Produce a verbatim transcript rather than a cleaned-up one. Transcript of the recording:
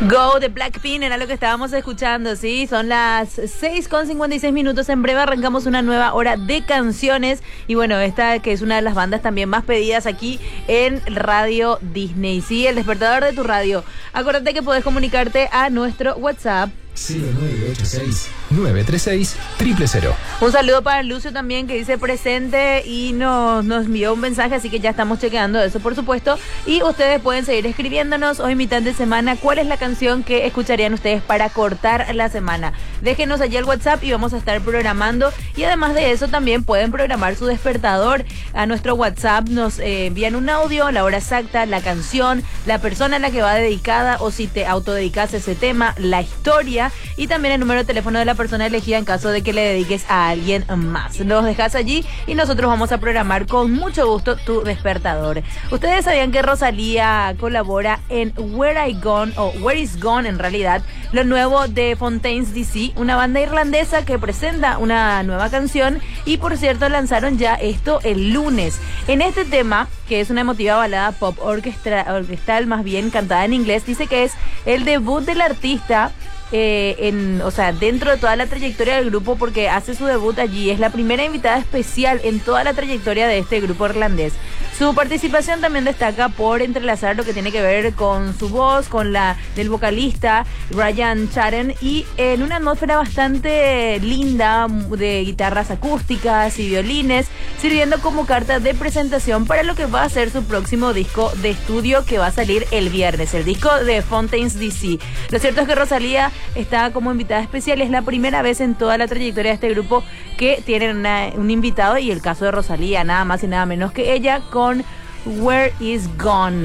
Go de Blackpink era lo que estábamos escuchando, ¿sí? Son las seis con cincuenta y seis minutos. En breve arrancamos una nueva hora de canciones. Y bueno, esta que es una de las bandas también más pedidas aquí en Radio Disney, ¿sí? El despertador de tu radio. Acuérdate que podés comunicarte a nuestro WhatsApp cero nueve ocho seis, nueve tres seis, cero cero cero. Un saludo para Lucio también, que dice presente y nos, nos envió un mensaje, así que ya estamos chequeando eso, por supuesto. Y ustedes pueden seguir escribiéndonos hoy mitad de semana cuál es la canción que escucharían ustedes para cortar la semana. Déjenos allí el WhatsApp y vamos a estar programando. Y además de eso también pueden programar su despertador. A nuestro WhatsApp nos eh, envían un audio, la hora exacta, la canción, la persona a la que va dedicada o si te autodedicas a ese tema, la historia y también el número de teléfono de la persona elegida en caso de que le dediques a alguien más. Los dejas allí y nosotros vamos a programar con mucho gusto tu despertador. Ustedes sabían que Rosalía colabora en Where I Gone o Where Is Gone en realidad, lo nuevo de Fontaines D C, una banda irlandesa que presenta una nueva canción y por cierto lanzaron ya esto el lunes. En este tema, que es una emotiva balada pop orquestra, orquestal más bien cantada en inglés, dice que es el debut del artista. Eh, en, o sea, dentro de toda la trayectoria del grupo, porque hace su debut allí, es la primera invitada especial en toda la trayectoria de este grupo irlandés. Su participación también destaca por entrelazar lo que tiene que ver con su voz, con la del vocalista Ryan Chaden, y en una atmósfera bastante linda de guitarras acústicas y violines, sirviendo como carta de presentación para lo que va a ser su próximo disco de estudio que va a salir el viernes, el disco de Fontaines D C. Lo cierto es que Rosalía está como invitada especial, es la primera vez en toda la trayectoria de este grupo que tienen una, un invitado, y el caso de Rosalía, nada más y nada menos que ella con Where Is Gone.